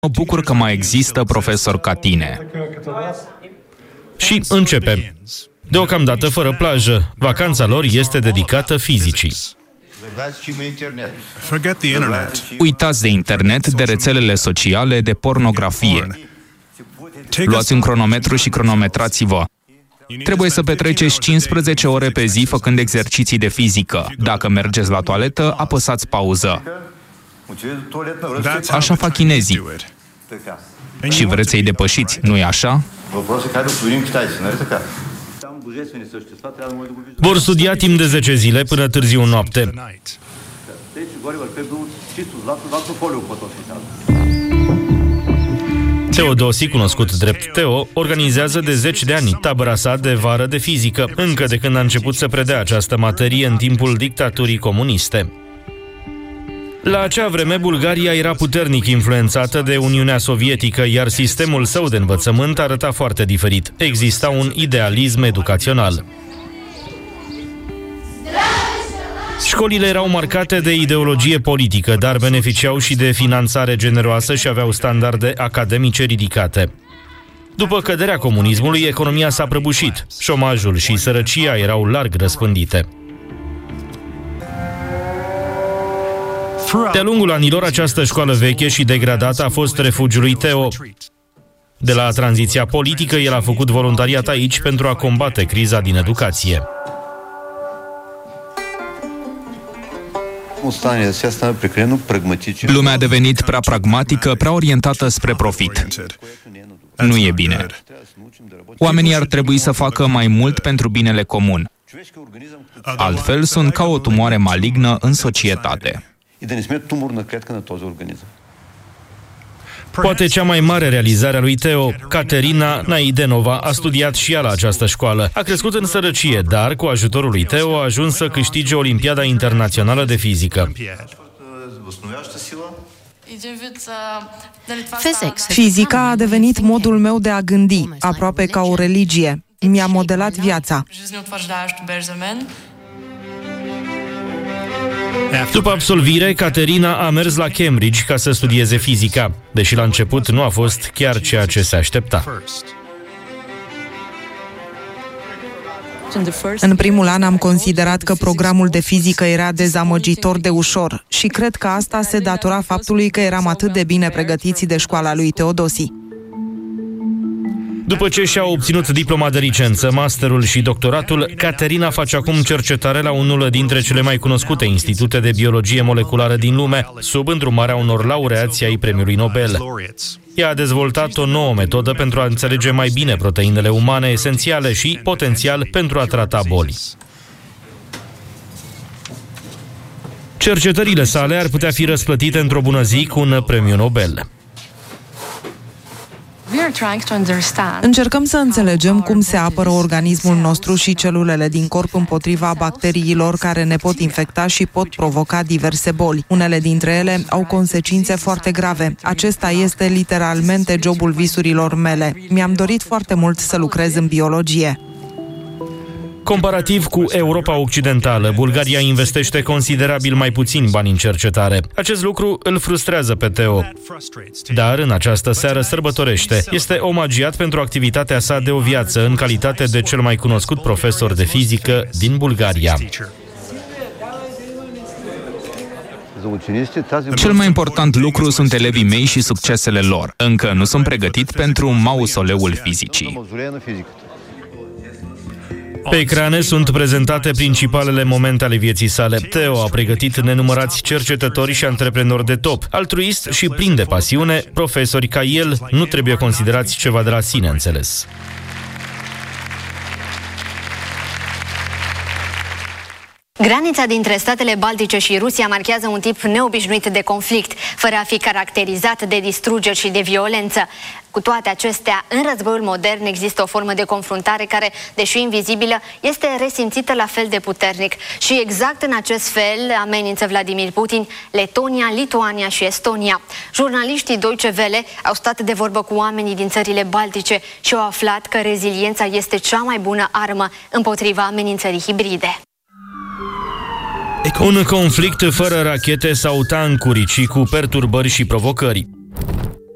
Mă bucur că mai există profesori ca tine. Și începem. Deocamdată fără plajă. Vacanța lor este dedicată fizicii. Uitați de internet, de rețelele sociale, de pornografie. Luați un cronometru și cronometrați-vă. Trebuie să petreceți 15 ore pe zi făcând exerciții de fizică. Dacă mergeți la toaletă, apăsați pauză. Așa fac chinezii. Și vreți să-i depășiți, nu-i așa? Vor studia timp de 10 zile până târziu noapte. Teodosi, cunoscut drept Teo, organizează de 10 de ani tabăra sa de vară de fizică, încă de când a început să predea această materie în timpul dictaturii comuniste. La acea vreme, Bulgaria era puternic influențată de Uniunea Sovietică, iar sistemul său de învățământ arăta foarte diferit. Exista un idealism educațional. Școlile erau marcate de ideologie politică, dar beneficiau și de finanțare generoasă și aveau standarde academice ridicate. După căderea comunismului, economia s-a prăbușit. Șomajul și sărăcia erau larg răspândite. De-a lungul anilor, această școală veche și degradată a fost refugiul lui Teo. De la tranziția politică, el a făcut voluntariat aici pentru a combate criza din educație. Lumea a devenit prea pragmatică, prea orientată spre profit. Nu e bine. Oamenii ar trebui să facă mai mult pentru binele comun. Altfel, sunt ca o tumoare malignă în societate. Poate cea mai mare realizare a lui Teo, Caterina Naidenova, a studiat și ea la această școală. A crescut în sărăcie, dar cu ajutorul lui Teo a ajuns să câștige Olimpiada Internațională de Fizică. Fizica a devenit modul meu de a gândi, aproape ca o religie. Mi-a modelat viața. După absolvire, Caterina a mers la Cambridge ca să studieze fizica, deși la început nu a fost chiar ceea ce se aștepta. În primul an am considerat că programul de fizică era dezamăgitor de ușor și cred că asta se datora faptului că eram atât de bine pregătiți de școala lui Teodosi. După ce și-a obținut diploma de licență, masterul și doctoratul, Caterina face acum cercetare la unul dintre cele mai cunoscute institute de biologie moleculară din lume, sub îndrumarea unor laureați ai premiului Nobel. Ea a dezvoltat o nouă metodă pentru a înțelege mai bine proteinele umane esențiale și potențial pentru a trata boli. Cercetările sale ar putea fi răsplătite într-o bună zi cu un premiu Nobel. Încercăm să înțelegem cum se apără organismul nostru și celulele din corp împotriva bacteriilor care ne pot infecta și pot provoca diverse boli. Unele dintre ele au consecințe foarte grave. Acesta este literalmente jobul visurilor mele. Mi-am dorit foarte mult să lucrez în biologie. Comparativ cu Europa Occidentală, Bulgaria investește considerabil mai puțin bani în cercetare. Acest lucru îl frustrează pe Teo. Dar în această seară sărbătorește. Este omagiat pentru activitatea sa de o viață în calitate de cel mai cunoscut profesor de fizică din Bulgaria. Cel mai important lucru sunt elevii mei și succesele lor. Încă nu sunt pregătit pentru mausoleul fizicii. Pe ecrane sunt prezentate principalele momente ale vieții sale. Teo a pregătit nenumărați cercetători și antreprenori de top. Altruist și plin de pasiune, profesori ca el nu trebuie considerați ceva de la sine înțeles. Granița dintre statele Baltice și Rusia marchează un tip neobișnuit de conflict, fără a fi caracterizat de distrugeri și de violență. Cu toate acestea, în războiul modern există o formă de confruntare care, deși invizibilă, este resimțită la fel de puternic. Și exact în acest fel amenință Vladimir Putin Letonia, Lituania și Estonia. Jurnaliștii Deutsche Welle au stat de vorbă cu oamenii din țările Baltice și au aflat că reziliența este cea mai bună armă împotriva amenințării hibride. Un conflict fără rachete sau tancuri, ci cu perturbări și provocări.